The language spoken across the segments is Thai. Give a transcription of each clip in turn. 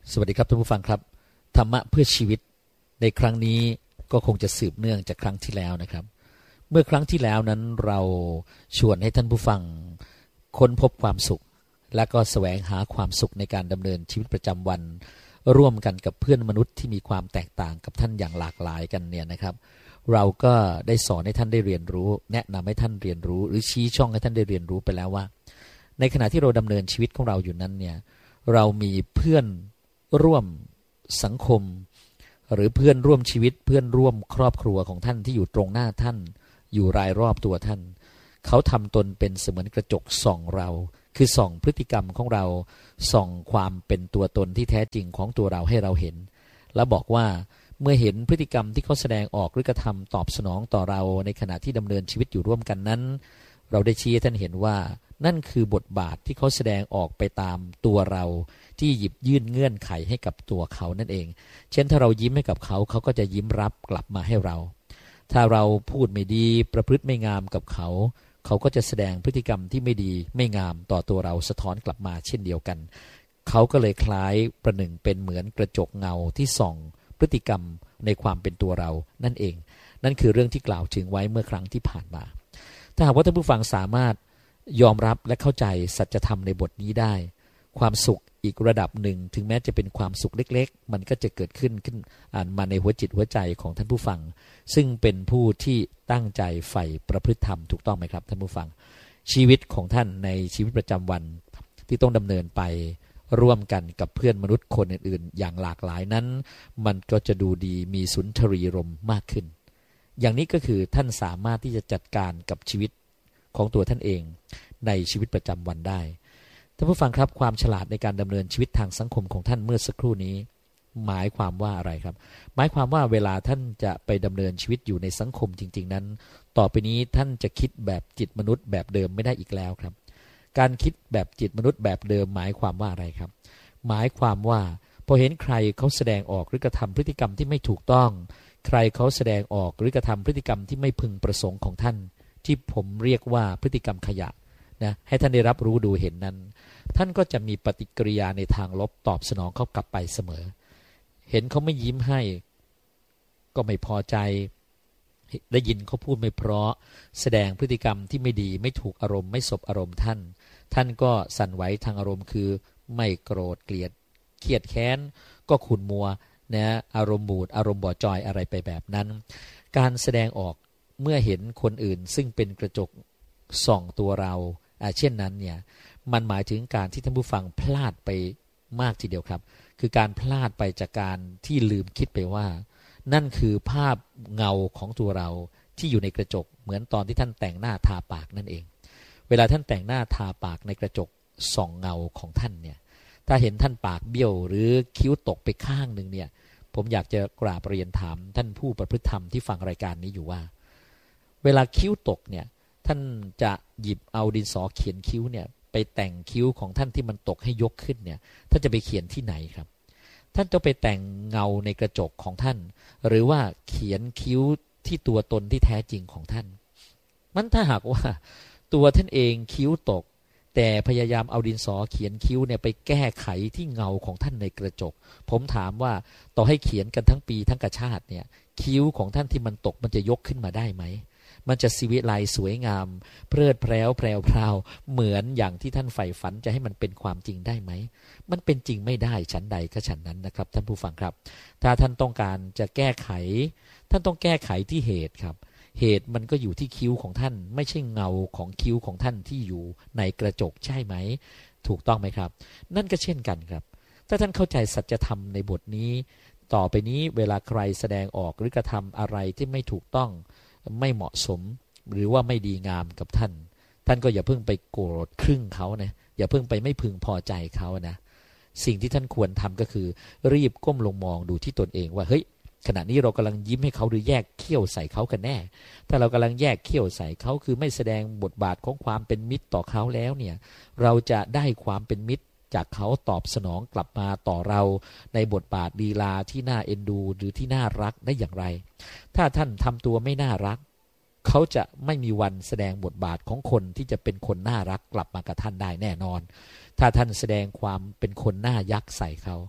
สวัสดีครับท่านผู้ฟังครับธรรมะเพื่อชีวิตในครั้งนี้ก็คงจะสืบเนื่องจากครั้งที่แล้วนะครับเมื่อครั้งที่แล้วนั้นเราชวนให้ท่านผู้ฟังค้นพบความสุขและก็แสวงหาความสุขในการดำเนินชีวิตประจำวันร่วมกันกับเพื่อนมนุษย์ที่มีความแตกต่างกับท่านอย่างหลากหลายกันเนี่ยนะครับเราก็ได้สอนให้ท่านได้เรียนรู้แนะนำให้ท่านเรียนรู้หรือชี้ช่องให้ท่านได้เรียนรู้ไปแล้วว่าในขณะที่เราดำเนินชีวิตของเราอยู่นั้นเนี่ยเรามีเพื่อนร่วมสังคมหรือเพื่อนร่วมชีวิตเพื่อนร่วมครอบครัวของท่านที่อยู่ตรงหน้าท่านอยู่รายรอบตัวท่านเขาทำตนเป็นเสมือนกระจกส่องเราคือส่องพฤติกรรมของเราส่องความเป็นตัวตนที่แท้จริงของตัวเราให้เราเห็นและบอกว่าเมื่อเห็นพฤติกรรมที่เขาแสดงออกหรือกระทำตอบสนองต่อเราในขณะที่ดำเนินชีวิตอยู่ร่วมกันนั้นเราได้ชี้ให้ท่านเห็นว่านั่นคือบทบาทที่เขาแสดงออกไปตามตัวเราที่หยิบยื่นเงื่อนไขให้กับตัวเขานั่นเองเช่นถ้าเรายิ้มให้กับเขาเขาก็จะยิ้มรับกลับมาให้เราถ้าเราพูดไม่ดีประพฤติไม่งามกับเขาเขาก็จะแสดงพฤติกรรมที่ไม่ดีไม่งามต่อตัวเราสะท้อนกลับมาเช่นเดียวกันเขาก็เลยคล้ายประหนึ่งเป็นเหมือนกระจกเงาที่ส่องพฤติกรรมในความเป็นตัวเรานั่นเองนั่นคือเรื่องที่กล่าวถึงไว้เมื่อครั้งที่ผ่านมาถ้าหากว่าท่านผู้ฟังสามารถยอมรับและเข้าใจสัจธรรมในบทนี้ได้ความสุขอีกระดับหนึ่งถึงแม้จะเป็นความสุขเล็กๆมันก็จะเกิดขึ้นมาในหัวจิตหัวใจของท่านผู้ฟังซึ่งเป็นผู้ที่ตั้งใจใฝ่ประพฤติธรรมถูกต้องไหมครับท่านผู้ฟังชีวิตของท่านในชีวิตประจำวันที่ต้องดำเนินไปร่วมกันกับเพื่อนมนุษย์คนอื่นๆอย่างหลากหลายนั้นมันก็จะดูดีมีสุนทรีรมมากขึ้นอย่างนี้ก็คือท่านสามารถที่จะจัดการกับชีวิตของตัวท่านเองในชีวิตประจำวันได้ท่านผู้ฟังครับความฉลาดในการดำเนินชีวิตทางสังคมของท่านเมื่อสักครู่นี้หมายความว่าอะไรครับหมายความว่าเวลาท่านจะไปดำเนินชีวิตอยู่ในสังคมจริงๆนั้นต่อไปนี้ท่านจะคิดแบบจิตมนุษย์แบบเดิมไม่ได้อีกแล้วครับการคิดแบบจิตมนุษย์แบบเดิมหมายความว่าอะไรครับหมายความว่าพอเห็นใครเขาแสดงออกหรือกระทำพฤติกรรมที่ไม่ถูกต้องใครเขาแสดงออกหรือกระทำพฤติกรรมที่ไม่พึงประสงค์ของท่านที่ผมเรียกว่าพฤติกรรมขยะนะให้ท่านได้รับรู้ดูเห็นนั้นท่านก็จะมีปฏิกิริยาในทางลบตอบสนองเขากลับไปเสมอเห็นเขาไม่ยิ้มให้ก็ไม่พอใจได้ยินเขาพูดไม่เพราะแสดงพฤติกรรมที่ไม่ดีไม่ถูกอารมณ์ไม่สบอารมณ์ท่านก็สั่นไหวทางอารมณ์คือไม่โกรธเกลียดเครียดแค้นก็ขุ่นมัวนะอารมณ์บูดอารมณ์บ่อจอยอะไรไปแบบนั้นการแสดงออกเมื่อเห็นคนอื่นซึ่งเป็นกระจกส่องตัวเราเช่นนั้นเนี่ยมันหมายถึงการที่ท่านผู้ฟังพลาดไปมากทีเดียวครับคือการพลาดไปจากการที่ลืมคิดไปว่านั่นคือภาพเงาของตัวเราที่อยู่ในกระจกเหมือนตอนที่ท่านแต่งหน้าทาปากนั่นเองเวลาท่านแต่งหน้าทาปากในกระจกส่องเงาของท่านเนี่ยถ้าเห็นท่านปากเบี้ยวหรือคิ้วตกไปข้างหนึ่งเนี่ยผมอยากจะกราบเรียนถามท่านผู้ประพฤติธรรมที่ฟังรายการนี้อยู่ว่าเวลาคิ้วตกเนี่ยท่านจะหยิบเอาดินสอเขียนคิ้วเนี่ยไปแต่งคิ้วของท่านที่มันตกให้ยกขึ้นเนี่ยท่านจะไปเขียนที่ไหนครับท่านจะไปแต่งเงาในกระจกของท่านหรือว่าเขียนคิ้วที่ตัวตนที่แท้จริงของท่านมันถ้าหากว่าตัวท่านเองคิ้วตกแต่พยายามเอาดินสอเขียนคิ้วเนี่ยไปแก้ไขที่เงาของท่านในกระจกผมถามว่าต่อให้เขียนกันทั้งปีทั้งกระชาติเนี่ยคิ้วของท่านที่มันตกมันจะยกขึ้นมาได้ไหมมันจะสิวิไลสวยงามเพลิดเพลินแพรวพราวเหมือนอย่างที่ท่านใฝ่ฝันจะให้มันเป็นความจริงได้ไหมมันเป็นจริงไม่ได้ชั้นใดก็ชั้นนั้นนะครับท่านผู้ฟังครับถ้าท่านต้องการจะแก้ไขท่านต้องแก้ไขที่เหตุครับเหตุมันก็อยู่ที่คิ้วของท่านไม่ใช่เงาของคิ้วของท่านที่อยู่ในกระจกใช่ไหมถูกต้องไหมครับนั่นก็เช่นกันครับถ้าท่านเข้าใจสัจธรรมในบทนี้ต่อไปนี้เวลาใครแสดงออกหรือกระทำอะไรที่ไม่ถูกต้องไม่เหมาะสมหรือว่าไม่ดีงามกับท่านก็อย่าเพิ่งไปโกรธครึ่งเขานะอย่าเพิ่งไปไม่พึงพอใจเขานะสิ่งที่ท่านควรทำก็คือรีบก้มลงมองดูที่ตนเองว่าเฮ้ยขณะนี้เรากำลังยิ้มให้เขาหรือแยกเขี้ยวใส่เขากันแน่ถ้าเรากำลังแยกเขี้ยวใส่เขาคือไม่แสดงบทบาทของความเป็นมิตรต่อเขาแล้วเนี่ยเราจะได้ความเป็นมิตรจากเขาตอบสนองกลับมาต่อเราในบทบาทลีลาที่น่าเอ็นดูหรือที่น่ารักได้อย่างไรถ้าท่านทำตัวไม่น่ารักเขาจะไม่มีวันแสดงบทบาทของคนที่จะเป็นคนน่ารักกลับมากับท่านได้แน่นอนถ้าท่านแสดงความเป็นคนน่ายักใส่เขา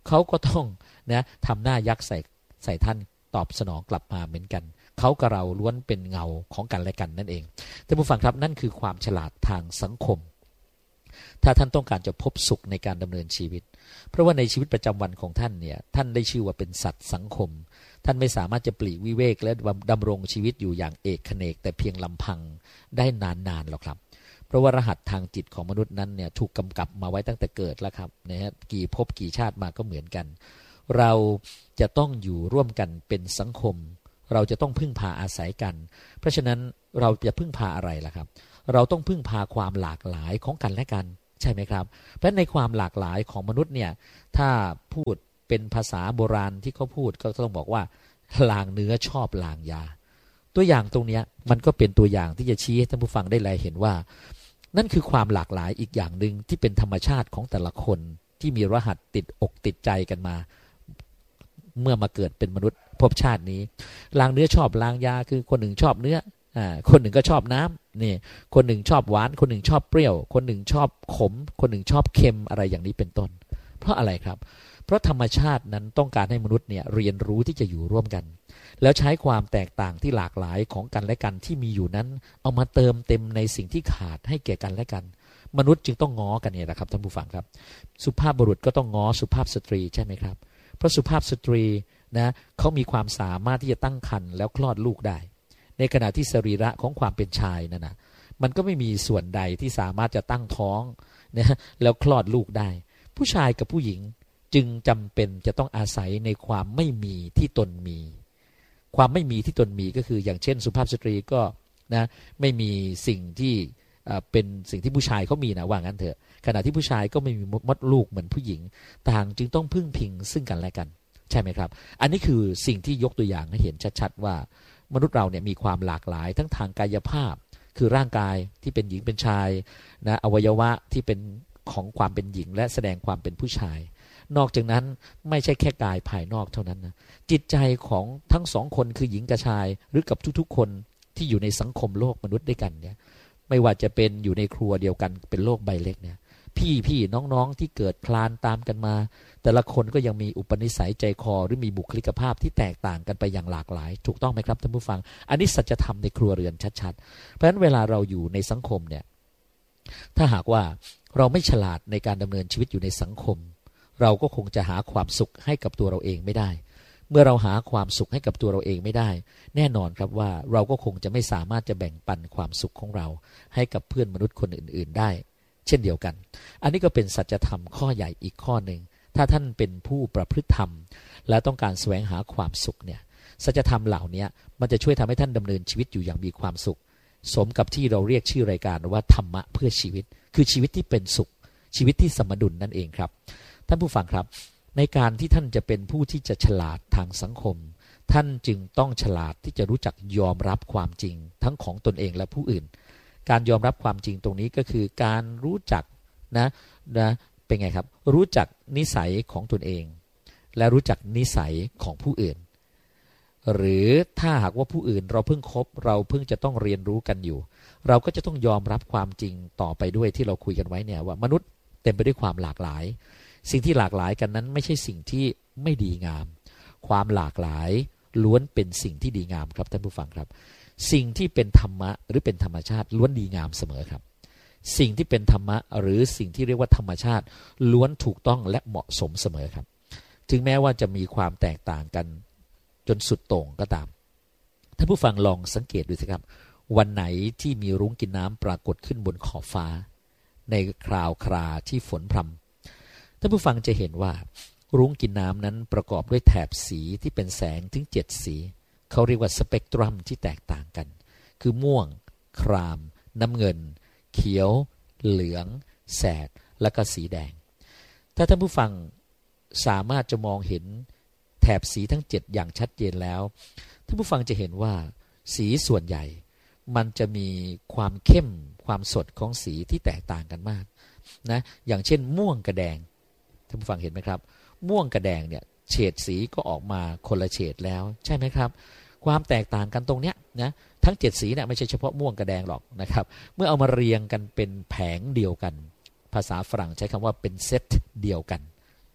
เขาก็ต้องนะทำหน้ายักษ์ใส่ท่านตอบสนองกลับมาเหมือนกันเขากับเราล้วนเป็นเงาของกันและกันนั่นเองท่านผู้ฟังครับนั่นคือความฉลาดทางสังคมถ้าท่านต้องการจะพบสุขในการดำเนินชีวิตเพราะว่าในชีวิตประจำวันของท่านเนี่ยท่านได้ชื่อว่าเป็นสัตว์สังคมท่านไม่สามารถจะปลีกวิเวกและดำรงชีวิตอยู่อย่างเอกเขนกแต่เพียงลำพังได้นานๆหรอกครับเพราะว่ารหัสทางจิตของมนุษย์นั้นเนี่ยถูกกำกับมาไว้ตั้งแต่เกิดแล้วครับนะฮะกี่ภพกี่ชาติมาก็เหมือนกันเราจะต้องอยู่ร่วมกันเป็นสังคมเราจะต้องพึ่งพาอาศัยกันเพราะฉะนั้นเราจะพึ่งพาอะไรล่ะครับเราต้องพึ่งพาความหลากหลายของกันและกันใช่ไหมครับเพราะในความหลากหลายของมนุษย์เนี่ยถ้าพูดเป็นภาษาโบราณที่เขาพูดก็ต้องบอกว่าลางเนื้อชอบลางยาตัวอย่างตรงนี้มันก็เป็นตัวอย่างที่จะชี้ให้ท่านผู้ฟังได้แลเห็นว่านั่นคือความหลากหลายอีกอย่างหนึ่งที่เป็นธรรมชาติของแต่ละคนที่มีรหัสติดอกติดใจกันมาเมื่อมาเกิดเป็นมนุษย์ภพชาตินี้ลางเนื้อชอบลางยาคือคนหนึ่งชอบเนื้อคนหนึ่งก็ชอบน้ำนี่คนหนึ่งชอบหวานคนหนึ่งชอบเปรี้ยวคนหนึ่งชอบขมคนหนึ่งชอบเค็มอะไรอย่างนี้เป็นต้นเพราะอะไรครับเพราะธรรมชาตินั้นต้องการให้มนุษย์เนี่ยเรียนรู้ที่จะอยู่ร่วมกันแล้วใช้ความแตกต่างที่หลากหลายของกันและกันที่มีอยู่นั้นเอามาเติมเต็มในสิ่งที่ขาดให้แก่กันและกันมนุษย์จึงต้องง้อกันเนี่ยแหละครับท่านผู้ฟังครับสุภาพบุรุษก็ต้องง้อสุภาพสตรีใช่ไหมครับเพราะสุภาพสตรีนะเขามีความสามารถที่จะตั้งครรภ์แล้วคลอดลูกได้ในขณะที่สรีระของความเป็นชายนั่นนะมันก็ไม่มีส่วนใดที่สามารถจะตั้งท้องนะแล้วคลอดลูกได้ผู้ชายกับผู้หญิงจึงจำเป็นจะต้องอาศัยในความไม่มีที่ตนมีความไม่มีที่ตนมีก็คืออย่างเช่นสุภาพสตรีก็นะไม่มีสิ่งที่เป็นสิ่งที่ผู้ชายเขามีนะว่างั้นเถอะขณะที่ผู้ชายก็ไม่มีมดลูกเหมือนผู้หญิงต่างจึงต้องพึ่งพิงซึ่งกันและกันใช่ไหมครับอันนี้คือสิ่งที่ยกตัวอย่างให้เห็นชัดๆว่ามนุษย์เราเนี่ยมีความหลากหลายทั้งทางกายภาพคือร่างกายที่เป็นหญิงเป็นชายนะอวัยวะที่เป็นของความเป็นหญิงและแสดงความเป็นผู้ชายนอกจากนั้นไม่ใช่แค่กายภายนอกเท่านั้นนะจิตใจของทั้งสองคนคือหญิงกับชายหรือกับทุกๆคนที่อยู่ในสังคมโลกมนุษย์ด้วยกันเนี่ยไม่ว่าจะเป็นอยู่ในครัวเดียวกันเป็นโลกใบเล็กเนี่ยพี่น้องๆที่เกิดคลานตามกันมาแต่ละคนก็ยังมีอุปนิสัยใจคอหรือมีบุคลิกภาพที่แตกต่างกันไปอย่างหลากหลายถูกต้องไหมครับท่านผู้ฟังอันนี้สัจธรรมในครัวเรือนชัดๆเพราะฉะนั้นเวลาเราอยู่ในสังคมเนี่ยถ้าหากว่าเราไม่ฉลาดในการดำเนินชีวิตอยู่ในสังคมเราก็คงจะหาความสุขให้กับตัวเราเองไม่ได้เมื่อเราหาความสุขให้กับตัวเราเองไม่ได้แน่นอนครับว่าเราก็คงจะไม่สามารถจะแบ่งปันความสุขของเราให้กับเพื่อนมนุษย์คนอื่นๆได้เช่นเดียวกันอันนี้ก็เป็นสัจธรรมข้อใหญ่อีกข้อหนึ่งถ้าท่านเป็นผู้ประพฤติธรรมและต้องการแสวงหาความสุขเนี่ยสัจธรรมเหล่านี้มันจะช่วยทำให้ท่านดำเนินชีวิตอยู่อย่างมีความสุขสมกับที่เราเรียกชื่อรายการว่าธรรมะเพื่อชีวิตคือชีวิตที่เป็นสุขชีวิตที่สมดุลนั่นเองครับท่านผู้ฟังครับในการที่ท่านจะเป็นผู้ที่จะฉลาดทางสังคมท่านจึงต้องฉลาดที่จะรู้จักยอมรับความจริงทั้งของตนเองและผู้อื่นการยอมรับความจริงตรงนี้ก็คือการรู้จักนะเป็นไงครับรู้จักนิสัยของตนเองและรู้จักนิสัยของผู้อื่นหรือถ้าหากว่าผู้อื่นเราเพิ่งคบเราเพิ่งจะต้องเรียนรู้กันอยู่เราก็จะต้องยอมรับความจริงต่อไปด้วยที่เราคุยกันไว้เนี่ยว่ามนุษย์เต็มไปด้วยความหลากหลายสิ่งที่หลากหลายกันนั้นไม่ใช่สิ่งที่ไม่ดีงามความหลากหลายล้วนเป็นสิ่งที่ดีงามครับท่านผู้ฟังครับสิ่งที่เป็นธรรมะหรือเป็นธรรมชาติล้วนดีงามเสมอครับสิ่งที่เป็นธรรมะหรือสิ่งที่เรียกว่าธรรมชาติล้วนถูกต้องและเหมาะสมเสมอครับถึงแม้ว่าจะมีความแตกต่างกันจนสุดโต่งก็ตามท่านผู้ฟังลองสังเกตดูสิครับวันไหนที่มีรุ้งกินน้ำปรากฏขึ้นบนขอบฟ้าในคราวที่ฝนพรำท่านผู้ฟังจะเห็นว่ารุ้งกินน้ำนั้นประกอบด้วยแถบสีที่เป็นแสงถึง7สีเขาเรียกว่าสเปกตรัมที่แตกต่างกันคือม่วงครามน้ำเงินเขียวเหลืองแสดและก็สีแดงถ้าท่านผู้ฟังสามารถจะมองเห็นแถบสีทั้ง7อย่างชัดเจนแล้วท่านผู้ฟังจะเห็นว่าสีส่วนใหญ่มันจะมีความเข้มความสดของสีที่แตกต่างกันมากนะอย่างเช่นม่วงกับแดงท่านผู้ฟังเห็นไหมครับม่วงกับแดงเนี่ยเฉดสีก็ออกมาคนละเฉดแล้วใช่ไหมครับความแตกต่างกันตรงเนี้ยนะทั้ง7สีเนี่ยไม่ใช่เฉพาะม่วงกับแดงหรอกนะครับเมื่อเอามาเรียงกันเป็นแผงเดียวกันภาษาฝรั่งใช้คำว่าเป็นเซตเดียวกัน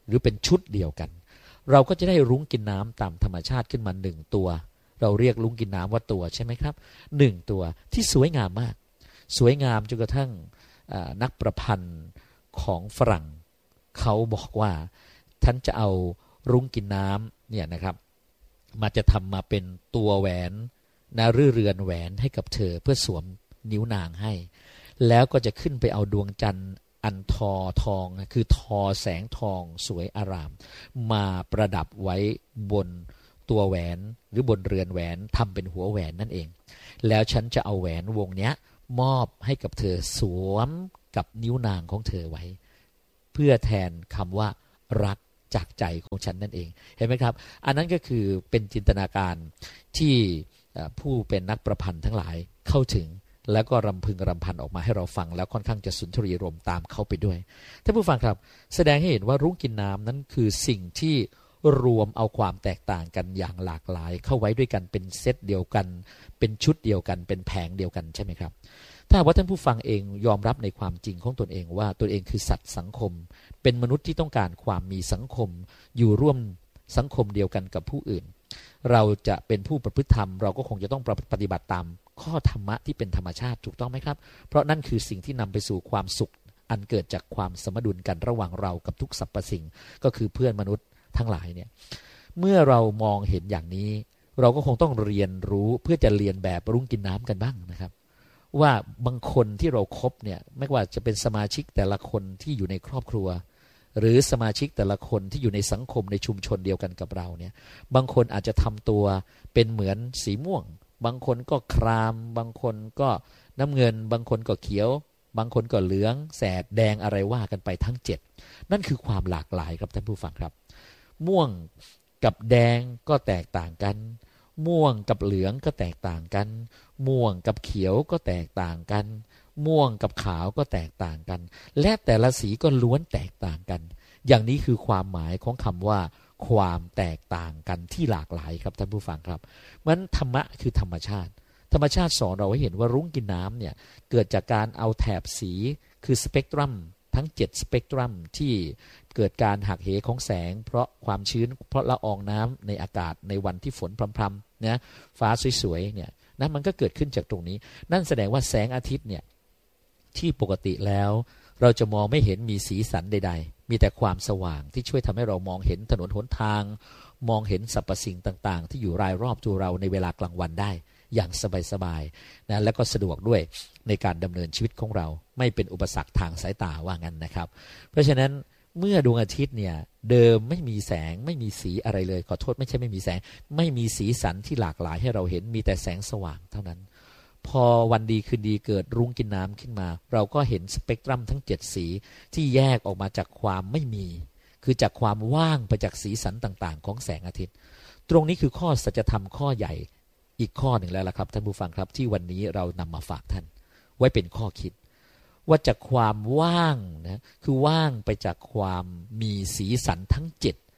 หรือเป็นชุดเดียวกันเราก็จะได้รุ้งกินน้ำตามธรรมชาติขึ้นมา1ตัวเราเรียกรุ้งกินน้ำว่าตัวใช่ไหมครับ1ตัวที่สวยงามมากสวยงามจนกระทั่งนักประพันธ์ของฝรั่งเขาบอกว่าท่านจะเอารุ้งกินน้ำเนี่ยนะครับมาจะทำมาเป็นตัวแหวนนะเรือนแหวนให้กับเธอเพื่อสวมนิ้วนางให้แล้วก็จะขึ้นไปเอาดวงจันทร์อันทอทองคือทอแสงทองสวยอารามมาประดับไว้บนตัวแหวนหรือบนเรือนแหวนทำเป็นหัวแหวนนั่นเองแล้วฉันจะเอาแหวนวงเนี้ยมอบให้กับเธอสวมกับนิ้วนางของเธอไว้เพื่อแทนคำว่ารักจากใจของฉันนั่นเองเห็นไหมครับอันนั้นก็คือเป็นจินตนาการที่ผู้เป็นนักประพันธ์ทั้งหลายเข้าถึงแล้วก็รำพึงรำพันออกมาให้เราฟังแล้วค่อนข้างจะสุนทรียรมตามเข้าไปด้วยท่านผู้ฟังครับแสดงให้เห็นว่ารุ้งกินน้ำนั้นคือสิ่งที่รวมเอาความแตกต่างกันอย่างหลากหลายเข้าไว้ด้วยกันเป็นเซตเดียวกันเป็นชุดเดียวกันเป็นแผงเดียวกันใช่ไหมครับถ้าว่าท่านผู้ฟังเองยอมรับในความจริงของตนเองว่าตนเองคือสัตว์สังคมเป็นมนุษย์ที่ต้องการความมีสังคมอยู่ร่วมสังคมเดียวกันกับผู้อื่นเราจะเป็นผู้ประพฤติธรรมเราก็คงจะต้องปฏิบัติตามข้อธรรมะที่เป็นธรรมชาติถูกต้องไหมครับเพราะนั่นคือสิ่งที่นำไปสู่ความสุขอันเกิดจากความสมดุลกันระหว่างเรากับทุกสรรพสิ่งก็คือเพื่อนมนุษย์ทั้งหลายเนี่ยเมื่อเรามองเห็นอย่างนี้เราก็คงต้องเรียนรู้เพื่อจะเรียนแบบรุ้งกินน้ำกันบ้างนะครับว่าบางคนที่เราครบเนี่ยไม่ว่าจะเป็นสมาชิกแต่ละคนที่อยู่ในครอบครัวหรือสมาชิกแต่ละคนที่อยู่ในสังคมในชุมชนเดียวกันกับเราเนี่ยบางคนอาจจะทำตัวเป็นเหมือนสีม่วงบางคนก็ครามบางคนก็น้ำเงินบางคนก็เขียวบางคนก็เหลืองแสดแดงอะไรว่ากันไปทั้ง7นั่นคือความหลากหลายครับท่านผู้ฟังครับม่วงกับแดงก็แตกต่างกันม่วงกับเหลืองก็แตกต่างกันม่วงกับเขียวก็แตกต่างกันม่วงกับขาวก็แตกต่างกันและแต่ละสีก็ล้วนแตกต่างกันอย่างนี้คือความหมายของคำว่าความแตกต่างกันที่หลากหลายครับท่านผู้ฟังครับมันธรรมะคือธรรมชาติธรรมชาติสอนเราให้เห็นว่ารุ้งกินน้ำเนี่ยเกิดจากการเอาแถบสีคือสเปกตรัมทั้ง7สเปกตรัมที่เกิดการหักเหของแสงเพราะความชื้นเพราะละอองน้ำในอากาศในวันที่ฝนพรำๆนะฟ้าสวยๆเนี่ยนะมันก็เกิดขึ้นจากตรงนี้นั่นแสดงว่าแสงอาทิตย์เนี่ยที่ปกติแล้วเราจะมองไม่เห็นมีสีสันใดๆมีแต่ความสว่างที่ช่วยทำให้เรามองเห็นถนนหนทางมองเห็นสรรพสิ่งต่างๆที่อยู่รายรอบตัวเราในเวลากลางวันได้อย่างสบายๆนะและก็สะดวกด้วยในการดำเนินชีวิตของเราไม่เป็นอุปสรรคทางสายตาว่างั้นนะครับเพราะฉะนั้นเมื่อดวงอาทิตย์เนี่ยเดิมไม่มีแสงไม่มีสีอะไรเลยขอโทษไม่ใช่ไม่มีแสงไม่มีสีสันที่หลากหลายให้เราเห็นมีแต่แสงสว่างเท่านั้นพอวันดีคืนดีเกิดรุ้งกินน้ำขึ้นมาเราก็เห็นสเปกตรัมทั้ง7สีที่แยกออกมาจากความไม่มีคือจากความว่างไปจากสีสันต่างๆของแสงอาทิตย์ตรงนี้คือข้อสัจธรรมข้อใหญ่อีกข้อหนึ่งแล้วล่ะครับท่านผู้ฟังครับที่วันนี้เรานำมาฝากท่านไว้เป็นข้อคิดว่าจากความว่างนะคือว่างไปจากความมีสีสันทั้ง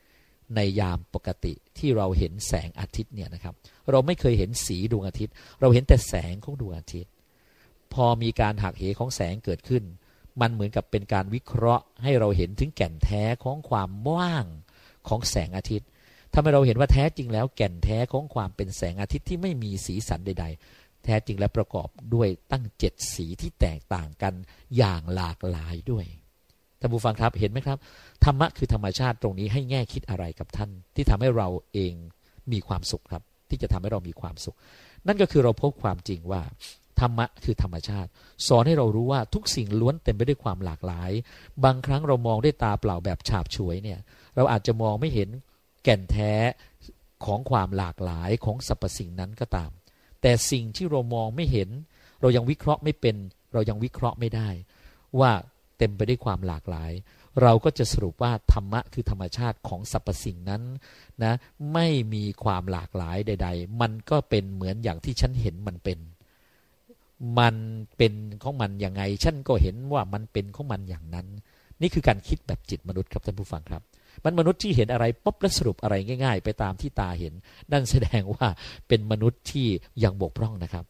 7ในยามปกติที่เราเห็นแสงอาทิตย์เนี่ยนะครับเราไม่เคยเห็นสีดวงอาทิตย์เราเห็นแต่แสงของดวงอาทิตย์พอมีการหักเหของแสงเกิดขึ้นมันเหมือนกับเป็นการวิเคราะห์ให้เราเห็นถึงแก่นแท้ของความว่างของแสงอาทิตย์ทำให้เราเห็นว่าแท้จริงแล้วแก่นแท้ของความเป็นแสงอาทิตย์ที่ไม่มีสีสันใดๆแท้จริงและประกอบด้วยตั้ง7สีที่แตกต่างกันอย่างหลากหลายด้วยท่านผู้ฟังครับเห็นไหมครับธรรมะคือธรรมชาติตรงนี้ให้แง่คิดอะไรกับท่านที่ทำให้เราเองมีความสุขครับที่จะทำให้เรามีความสุขนั่นก็คือเราพบความจริงว่าธรรมะคือธรรมชาติสอนให้เรารู้ว่าทุกสิ่งล้วนเต็มไปด้วยความหลากหลายบางครั้งเรามองด้วยตาเปล่าแบบฉาบฉวยเนี่ยเราอาจจะมองไม่เห็นแก่นแท้ของความหลากหลายของสรรพสิ่งนั้นก็ตามแต่สิ่งที่เรามองไม่เห็นเรายังวิเคราะห์ไม่เป็นเรายังวิเคราะห์ไม่ได้ว่าเต็มไปด้วยความหลากหลายเราก็จะสรุปว่าธรรมะคือธรรมชาติของสรรพสิ่งนั้นนะไม่มีความหลากหลายใดๆมันก็เป็นเหมือนอย่างที่ฉันเห็นมันเป็นของมันยังไงฉันก็เห็นว่ามันเป็นของมันอย่างนั้นนี่คือการคิดแบบจิตมนุษย์ครับท่านผู้ฟังครับมันมนุษย์ที่เห็นอะไรปุ๊บแล้วสรุปอะไรง่ายๆไปตามที่ตาเห็นนั่นแสดงว่าเป็นมนุษย์ที่ยังบกพร่องนะครับ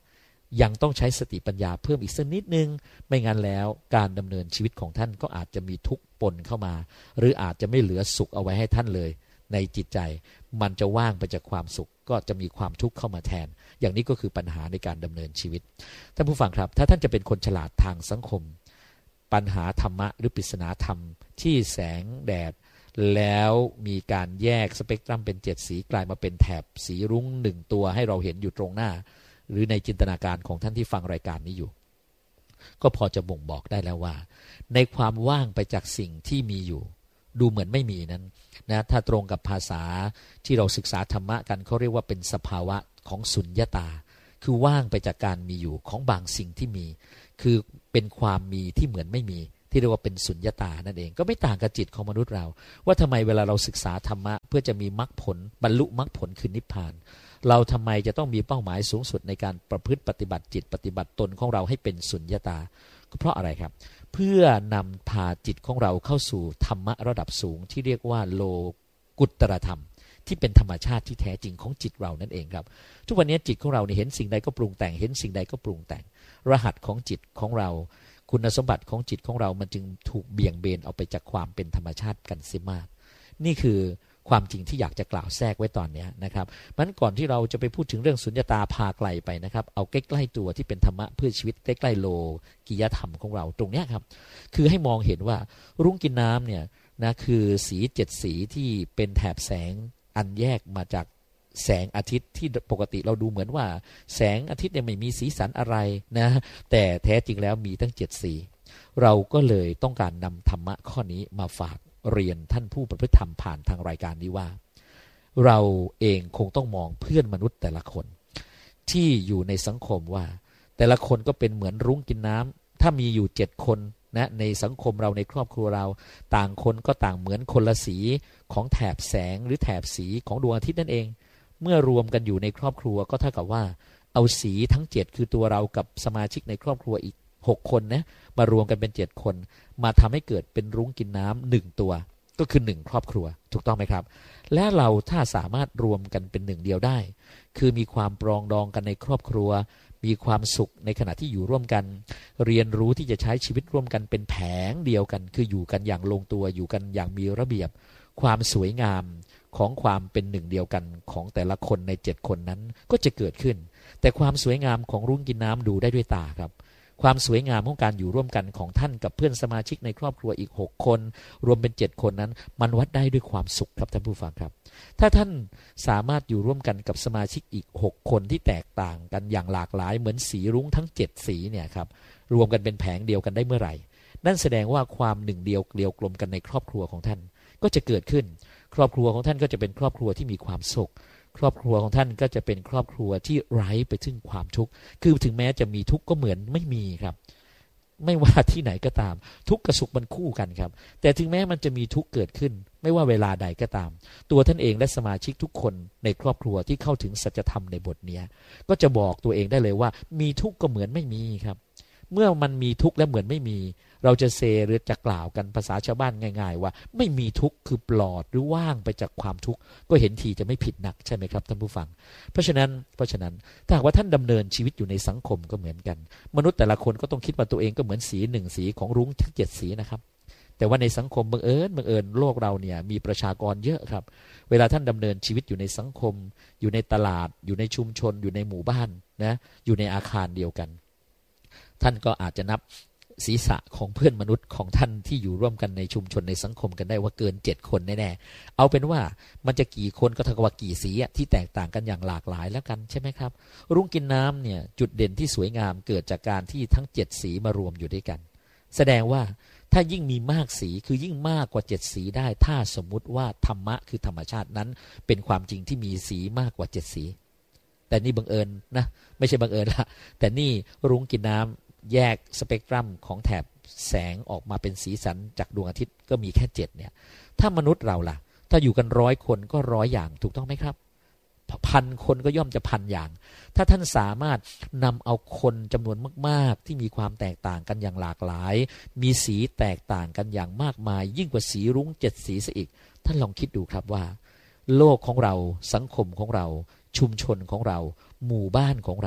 ยังต้องใช้สติปัญญาเพิ่มอีกสักนิดนึงไม่งั้นแล้วการดำเนินชีวิตของท่านก็อาจจะมีทุกข์ปนเข้ามาหรืออาจจะไม่เหลือสุขเอาไว้ให้ท่านเลยในจิตใจมันจะว่างไปจากความสุขก็จะมีความทุกข์เข้ามาแทนอย่างนี้ก็คือปัญหาในการดำเนินชีวิตท่านผู้ฟังครับถ้าท่านจะเป็นคนฉลาดทางสังคมปัญหาธรรมะหรือปริศนาธรรมที่แสงแดดแล้วมีการแยกสเปกตรัมเป็น7สีกลายมาเป็นแถบสีรุ้ง1ตัวให้เราเห็นอยู่ตรงหน้าหรือในจินตนาการของท่านที่ฟังรายการนี้อยู่ก็พอจะบ่งบอกได้แล้วว่าในความว่างไปจากสิ่งที่มีอยู่ดูเหมือนไม่มีนั้นนะถ้าตรงกับภาษาที่เราศึกษาธรรมะกันเขาเรียกว่าเป็นสภาวะของสุญญตาคือว่างไปจากการมีอยู่ของบางสิ่งที่มีคือเป็นความมีที่เหมือนไม่มีที่เรียกว่าเป็นสุญญตานั่นเองก็ไม่ต่างกับจิตของมนุษย์เราว่าทำไมเวลาเราศึกษาธรรมะเพื่อจะมีมรรคผลบรรลุมรรคผลคือนิพพานเราทำไมจะต้องมีเป้าหมายสูงสุดในการประพฤติปฏิบัติจิตปฏิบัติตนของเราให้เป็นสุญญตาก็เพราะอะไรครับเพื่อนำพาจิตของเราเข้าสู่ธรรมะระดับสูงที่เรียกว่าโลกุตตรธรรมที่เป็นธรรมชาติที่แท้จริงของจิตเรานั่นเองครับทุกวันนี้จิตของเราเนี่ยเห็นสิ่งใดก็ปรุงแต่งเห็นสิ่งใดก็ปรุงแต่งรหัสของจิตของเราคุณสมบัติของจิตของเรามันจึงถูกเบี่ยงเบนออกไปจากความเป็นธรรมชาติกันเสียมากนี่คือความจริงที่อยากจะกล่าวแทรกไว้ตอนนี้นะครับมันก่อนที่เราจะไปพูดถึงเรื่องสุญญตาพาไกลไปนะครับเอาใกล้ๆตัวที่เป็นธรรมะเพื่อชีวิตใกล้ๆโลกิยธรรมของเราตรงนี้ครับคือให้มองเห็นว่ารุ้งกินน้ำเนี่ยนะคือสี7สีที่เป็นแถบแสงอันแยกมาจากแสงอาทิตย์ที่ปกติเราดูเหมือนว่าแสงอาทิตย์เนี่ยไม่มีสีสันอะไรนะแต่แท้จริงแล้วมีตั้ง7สีเราก็เลยต้องการนำธรรมะข้อนี้มาฝากเรียนท่านผู้ประพฤติธรรมผ่านทางรายการนี้ว่าเราเองคงต้องมองเพื่อนมนุษย์แต่ละคนที่อยู่ในสังคมว่าแต่ละคนก็เป็นเหมือนรุ้งกินน้ำถ้ามีอยู่7คนนะในสังคมเราในครอบครัวเราต่างคนก็ต่างเหมือนคนละสีของแถบแสงหรือแถบสีของดวงอาทิตย์นั่นเองเมื่อรวมกันอยู่ในครอบครัวก็เท่ากับว่าเอาสีทั้ง7คือตัวเรากับสมาชิกในครอบครัวอีก6คนนะมารวมกันเป็น7คนมาทำให้เกิดเป็นรุ้งกินน้ำ1ตัวก็คือ1ครอบครัวถูกต้องไหมครับและเราถ้าสามารถรวมกันเป็นหนึ่งเดียวได้คือมีความปรองดองกันในครอบครัวมีความสุขในขณะที่อยู่ร่วมกันเรียนรู้ที่จะใช้ชีวิตร่วมกันเป็นแผงเดียวกันคืออยู่กันอย่างลงตัวอยู่กันอย่างมีระเบียบความสวยงามของความเป็นหนึ่งเดียวกันของแต่ละคนใน7คนนั้นก็จะเกิดขึ้นแต่ความสวยงามของรุ้งกินน้ำดูได้ด้วยตาครับความสวยงามของการอยู่ร่วมกันของท่านกับเพื่อนสมาชิกในครอบครัวอีก6คนรวมเป็น7คนนั้นมันวัดได้ด้วยความสุขครับท่านผู้ฟังครับถ้าท่านสามารถอยู่ร่วมกันกับสมาชิกอีก6คนที่แตกต่างกันอย่างหลากหลายเหมือนสีรุ้งทั้ง7สีเนี่ยครับรวมกันเป็นแผงเดียวกันได้เมื่อไหร่นั่นแสดงว่าความหนึ่งเดียวเกลียวกลมกันในครอบครัวของท่านก็จะเกิดขึ้นครอบครัวของท่านก็จะเป็นครอบครัวที่มีความสุขครอบครัวของท่านก็จะเป็นครอบครัวที่ไร้ไปถึงความทุกข์คือถึงแม้จะมีทุกข์ก็เหมือนไม่มีครับไม่ว่าที่ไหนก็ตามทุกข์กับสุขมันคู่กันครับแต่ถึงแม้มันจะมีทุกข์เกิดขึ้นไม่ว่าเวลาใดก็ตามตัวท่านเองและสมาชิกทุกคนในครอบครัวที่เข้าถึงสัจธรรมในบทนี้ก็จะบอกตัวเองได้เลยว่ามีทุกข์ก็เหมือนไม่มีครับเมื่อมันมีทุกข์และเหมือนไม่มีเราจะเซหรือจะกล่าวกันภาษาชาวบ้านง่ายๆว่าไม่มีทุกข์คือปลอดหรือว่างไปจากความทุกข์ก็เห็นทีจะไม่ผิดนักใช่ไหมครับท่านผู้ฟังเพราะฉะนั้นถ้าหากว่าท่านดำเนินชีวิตอยู่ในสังคมก็เหมือนกันมนุษย์แต่ละคนก็ต้องคิดว่าตัวเองก็เหมือนสี1สีของรุ้งทั้ง7สีนะครับแต่ว่าในสังคมบังเอิญโลกเราเนี่ยมีประชากรเยอะครับเวลาท่านดำเนินชีวิตอยู่ในสังคมอยู่ในตลาดอยู่ในชุมชนอยู่ในหมู่บ้านนะอยู่ในอาคารเดียวกันท่านก็อาจจะนับศีรษะของเพื่อนมนุษย์ของท่านที่อยู่ร่วมกันในชุมชนในสังคมกันได้ว่าเกิน7คนแน่ๆเอาเป็นว่ามันจะกี่คนก็เท่ากับว่ากี่สีที่แตกต่างกันอย่างหลากหลายแล้วกันใช่ไหมครับรุ้งกินน้ำเนี่ยจุดเด่นที่สวยงามเกิดจากการที่ทั้ง7สีมารวมอยู่ด้วยกันแสดงว่าถ้ายิ่งมีมากสีคือยิ่งมากกว่า7สีได้ถ้าสมมุติว่าธรรมะคือธรรมชาตินั้นเป็นความจริงที่มีสีมากกว่า7สีแต่นี่บังเอิญนะไม่ใช่บังเอิญละแต่นี่รุ้งกินน้ำแยกสเปกตรัมของแถบแสงออกมาเป็นสีสันจากดวงอาทิตย์ก็มีแค่7เนี่ยถ้ามนุษย์เราล่ะถ้าอยู่กัน100คนก็100อย่างถูกต้องไหมครับ1,000 คนก็ย่อมจะ1,000อย่างถ้าท่านสามารถนำเอาคนจำนวนมากๆที่มีความแตกต่างกันอย่างหลากหลายมีสีแตกต่างกันอย่างมากมายยิ่งกว่าสีรุ้ง7สีซะอีกท่านลองคิดดูครับว่าโลกของเราสังคมของเราชุมชนของเราหมู่บ้านของเรา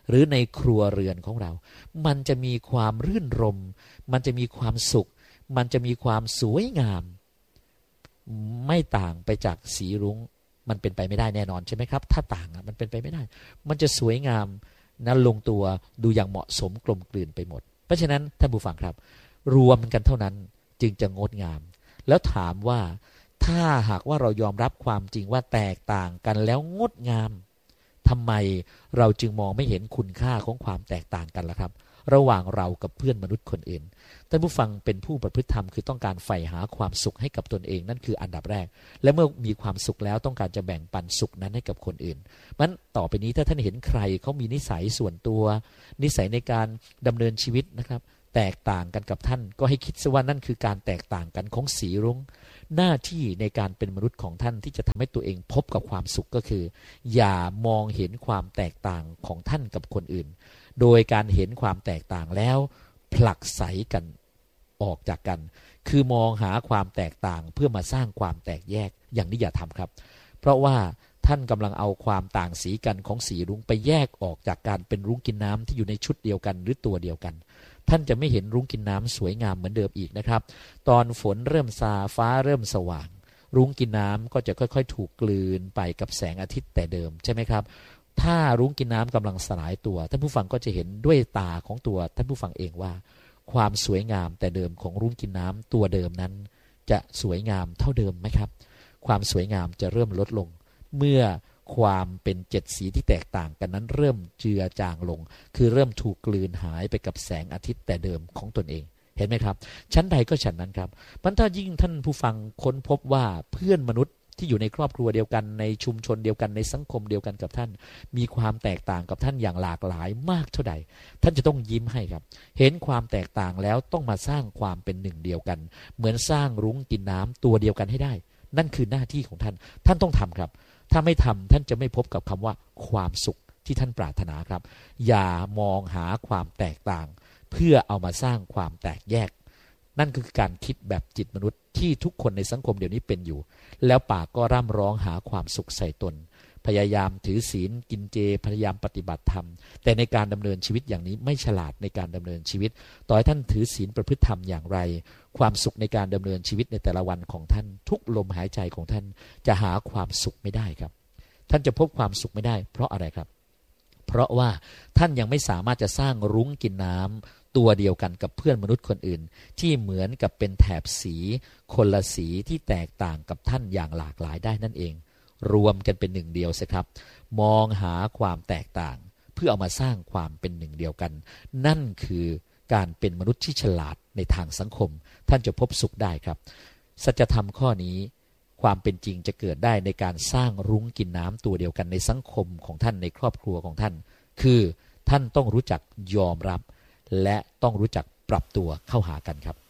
หรือในครัวเรือนของเรา มันจะมีความรื่นรมมันจะมีความสุขมันจะมีความสวยงามไม่ต่างไปจากสีรุ้งมันเป็นไปไม่ได้แน่นอนใช่ไหมครับถ้าต่างมันเป็นไปไม่ได้มันจะสวยงามนั้นลงตัวดูอย่างเหมาะสมกลมกลืนไปหมดเพราะฉะนั้นท่านผู้ฟังครับรวมกันเท่านั้นจึงจะงดงามแล้วถามว่าถ้าหากว่าเรายอมรับความจริงว่าแตกต่างกันแล้วงดงามทำไมเราจึงมองไม่เห็นคุณค่าของความแตกต่างกันล่ะครับระหว่างเรากับเพื่อนมนุษย์คนอื่นท่านผู้ฟังเป็นผู้ประพฤติธรรมคือต้องการใฝ่หาความสุขให้กับตนเองนั่นคืออันดับแรกและเมื่อมีความสุขแล้วต้องการจะแบ่งปันสุขนั้นให้กับคนอื่นมันต่อไปนี้ถ้าท่านเห็นใครเขามีนิสัยส่วนตัวนิสัยในการดำเนินชีวิตนะครับแตกต่างกันกับท่านก็ให้คิดซะว่านั่นคือการแตกต่างกันของสีรุ้งหน้าที่ในการเป็นมนุษย์ของท่านที่จะทำให้ตัวเองพบกับความสุขก็คืออย่ามองเห็นความแตกต่างของท่านกับคนอื่นโดยการเห็นความแตกต่างแล้วผลักไสกันออกจากกันคือมองหาความแตกต่างเพื่อมาสร้างความแตกแยกอย่างนี้อย่าทำครับเพราะว่าท่านกำลังเอาความต่างสีกันของสีรุ้งไปแยกออกจากการเป็นรุ้งกินน้ำที่อยู่ในชุดเดียวกันหรือตัวเดียวกันท่านจะไม่เห็นรุ้งกินน้ำสวยงามเหมือนเดิมอีกนะครับตอนฝนเริ่มซาฟ้าเริ่มสว่างรุ้งกินน้ำก็จะค่อยๆถูกกลืนไปกับแสงอาทิตย์แต่เดิมใช่ไหมครับถ้ารุ้งกินน้ำกำลังสลายตัวท่านผู้ฟังก็จะเห็นด้วยตาของตัวท่านผู้ฟังเองว่าความสวยงามแต่เดิมของรุ้งกินน้ำตัวเดิมนั้นจะสวยงามเท่าเดิมไหมครับความสวยงามจะเริ่มลดลงเมื่อความเป็นเจ็ดสีที่แตกต่างกันนั้นเริ่มเจือจางลงคือเริ่มถูกกลืนหายไปกับแสงอาทิตย์แต่เดิมของตนเองเห็นไหมครับชั้นใดก็ฉันนั้นครับมันถ้ายิ่งท่านผู้ฟังค้นพบว่าเพื่อนมนุษย์ที่อยู่ในครอบครัวเดียวกันในชุมชนเดียวกันในสังคมเดียวกันกับท่านมีความแตกต่างกับท่านอย่างหลากหลายมากเท่าใดท่านจะต้องยิ้มให้ครับเห็นความแตกต่างแล้วต้องมาสร้างความเป็นหนึ่งเดียวกันเหมือนสร้างรุ้งกินน้ำตัวเดียวกันให้ได้นั่นคือหน้าที่ของท่านท่านต้องทำครับถ้าไม่ทำท่านจะไม่พบกับคำว่าความสุขที่ท่านปรารถนาครับอย่ามองหาความแตกต่างเพื่อเอามาสร้างความแตกแยกนั่นคือการคิดแบบจิตมนุษย์ที่ทุกคนในสังคมเดี๋ยวนี้เป็นอยู่แล้วปากก็ร่ำร้องหาความสุขใส่ตนพยายามถือศีลกินเจพยายามปฏิบัติธรรมแต่ในการดำเนินชีวิตอย่างนี้ไม่ฉลาดในการดำเนินชีวิตต่อให้ท่านถือศีลประพฤติธรรมอย่างไรความสุขในการดำเนินชีวิตในแต่ละวันของท่านทุกลมหายใจของท่านจะหาความสุขไม่ได้ครับท่านจะพบความสุขไม่ได้เพราะอะไรครับเพราะว่าท่านยังไม่สามารถจะสร้างรุ้งกินน้ำตัวเดียวกันกับเพื่อนมนุษย์คนอื่นที่เหมือนกับเป็นแถบสีคนละสีที่แตกต่างกับท่านอย่างหลากหลายได้นั่นเองรวมกันเป็นหนึ่งเดียวสิครับมองหาความแตกต่างเพื่อเอามาสร้างความเป็นหนึ่งเดียวกันนั่นคือการเป็นมนุษย์ที่ฉลาดในทางสังคมท่านจะพบสุขได้ครับสัจธรรมข้อนี้ความเป็นจริงจะเกิดได้ในการสร้างรุ้งกินน้ำตัวเดียวกันในสังคมของท่านในครอบครัวของท่านคือท่านต้องรู้จักยอมรับและต้องรู้จักปรับตัวเข้าหากันครับ